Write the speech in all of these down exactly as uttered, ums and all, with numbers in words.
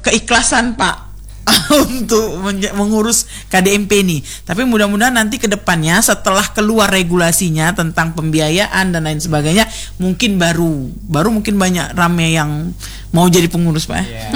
keikhlasan Pak untuk mengurus K D M P ini. Tapi mudah-mudahan nanti ke depannya setelah keluar regulasinya tentang pembiayaan dan lain sebagainya, mungkin baru baru mungkin banyak rame yang mau jadi pengurus Pak. Yeah.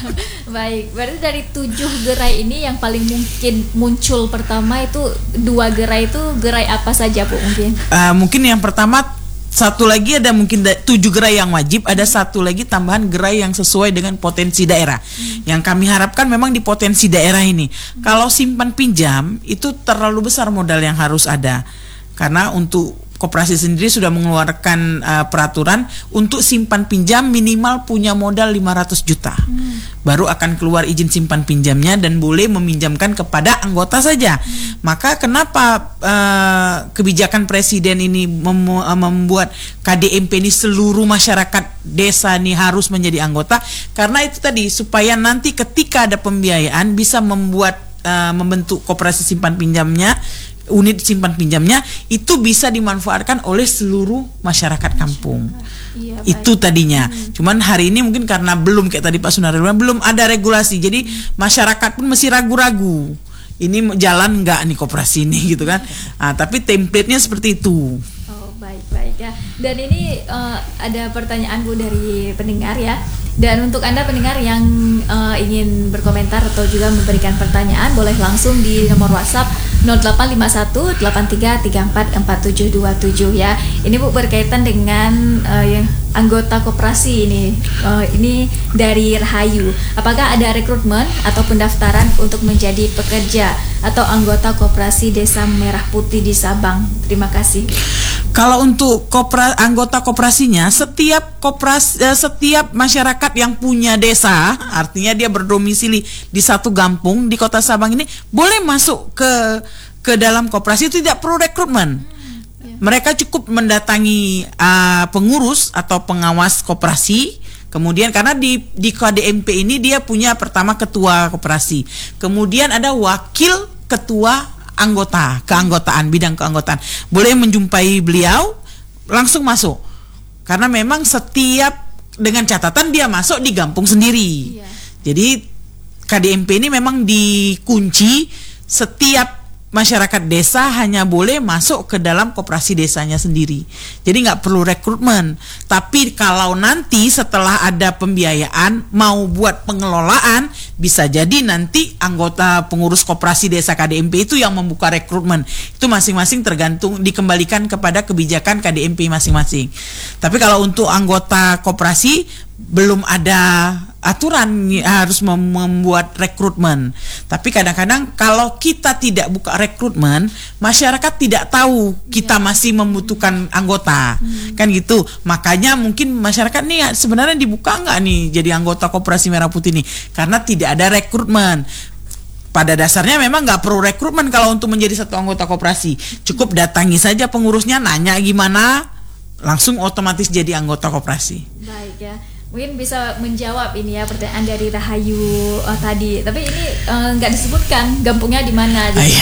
Baik, berarti dari tujuh gerai ini yang paling mungkin muncul pertama itu dua gerai itu gerai apa saja Bu mungkin? Uh, mungkin yang pertama satu lagi ada mungkin da- tujuh gerai yang wajib, ada satu lagi tambahan gerai yang sesuai dengan potensi daerah. Hmm. Yang kami harapkan memang di potensi daerah ini. Hmm. Kalau simpan pinjam itu terlalu besar modal yang harus ada. Karena untuk koperasi sendiri sudah mengeluarkan uh, peraturan untuk simpan pinjam minimal punya modal lima ratus juta. Hmm. Baru akan keluar izin simpan pinjamnya dan boleh meminjamkan kepada anggota saja. Hmm. Maka kenapa uh, kebijakan presiden ini mem- membuat K D M P ini seluruh masyarakat desa ini harus menjadi anggota? Karena itu tadi supaya nanti ketika ada pembiayaan bisa membuat uh, membentuk koperasi simpan pinjamnya, unit simpan pinjamnya itu bisa dimanfaatkan oleh seluruh masyarakat kampung. Iya, itu tadinya. Hmm. Cuman hari ini mungkin karena belum kayak tadi Pak Sunaryo belum ada regulasi. Jadi hmm. masyarakat pun masih ragu-ragu. Ini jalan nggak nih koperasi ini gitu kan. Nah, tapi template-nya seperti itu. Oh, baik-baik ya. Dan ini uh, ada pertanyaan Bu dari pendengar ya. Dan untuk Anda pendengar yang uh, ingin berkomentar atau juga memberikan pertanyaan, boleh langsung di nomor WhatsApp nol delapan lima satu delapan tiga tiga empat empat tujuh dua tujuh ya. Ini Bu berkaitan dengan uh, yang anggota koperasi ini. Uh, ini dari Rahayu. Apakah ada rekrutmen atau pendaftaran untuk menjadi pekerja atau anggota koperasi Desa Merah Putih di Sabang? Terima kasih. Kalau untuk kopra, anggota koperasinya, setiap koperasi, eh, setiap masyarakat yang punya desa, artinya dia berdomisili di satu kampung di Kota Sabang ini, boleh masuk ke ke dalam koperasi, itu tidak perlu rekrutmen. Mereka cukup mendatangi uh, pengurus atau pengawas koperasi. Kemudian karena di di K D M P ini dia punya pertama ketua koperasi, kemudian ada wakil ketua anggota, keanggotaan, bidang keanggotaan. Boleh menjumpai beliau, langsung masuk. Karena memang setiap dengan catatan dia masuk di kampung sendiri. Iya. Jadi K D M P ini memang dikunci, setiap masyarakat desa hanya boleh masuk ke dalam koperasi desanya sendiri. Jadi nggak perlu rekrutmen. Tapi kalau nanti setelah ada pembiayaan mau buat pengelolaan, bisa jadi nanti anggota pengurus koperasi desa K D M P itu yang membuka rekrutmen. Itu masing-masing tergantung, dikembalikan kepada kebijakan K D M P masing-masing. Tapi kalau untuk anggota koperasi belum ada aturan harus mem- membuat rekrutmen. Tapi kadang-kadang kalau kita tidak buka rekrutmen, masyarakat tidak tahu kita masih membutuhkan anggota. Hmm. Kan gitu. Makanya mungkin masyarakat nih sebenarnya dibuka nggak nih jadi anggota Koperasi Merah Putih nih? Karena tidak ada rekrutmen. Pada dasarnya memang nggak perlu rekrutmen kalau untuk menjadi satu anggota koperasi. Cukup datangi saja pengurusnya, nanya gimana, langsung otomatis jadi anggota koperasi. Baik ya. Mungkin bisa menjawab ini ya pertanyaan dari Rahayu uh, tadi. Tapi ini nggak uh, disebutkan kampungnya di mana. Jadi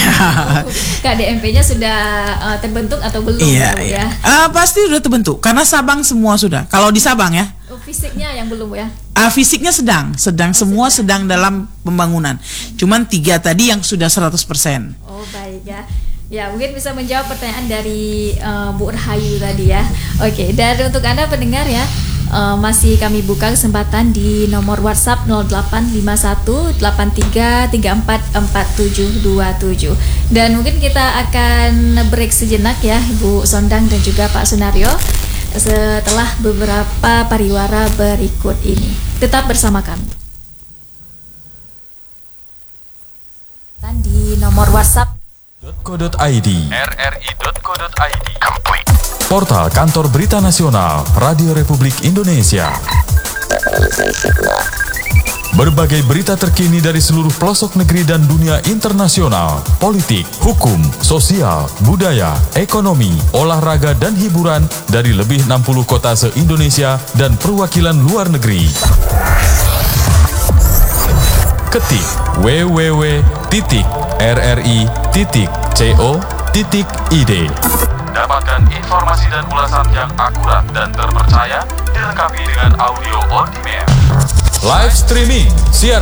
K D M P-nya sudah uh, terbentuk atau belum? Iya, iya. ya? Uh, pasti sudah terbentuk. Karena Sabang semua sudah. Kalau di Sabang ya. Oh, fisiknya yang belum ya? Uh, fisiknya sedang, sedang oh, semua sedang. sedang dalam pembangunan. Cuman tiga tadi yang sudah seratus persen. Oh baik ya. Ya mungkin bisa menjawab pertanyaan dari uh, Bu Rahayu tadi ya. Oke, dan untuk Anda pendengar ya, Uh, masih kami buka kesempatan di nomor WhatsApp nol delapan lima satu delapan tiga tiga empat empat tujuh dua tujuh. Dan mungkin kita akan break sejenak ya Ibu Sondang dan juga Pak Sunaryo setelah beberapa pariwara berikut ini. Tetap bersama kami. Di nomor WhatsApp .co.id r r i dot co dot i d Portal Kantor Berita Nasional Radio Republik Indonesia. Berbagai berita terkini dari seluruh pelosok negeri dan dunia internasional, politik, hukum, sosial, budaya, ekonomi, olahraga dan hiburan dari lebih enam puluh kota se-Indonesia dan perwakilan luar negeri. Ketik w w w titik r r i titik co titik i d. Dapatkan informasi dan ulasan yang akurat dan terpercaya dilengkapi dengan audio on demand. Live streaming, siaran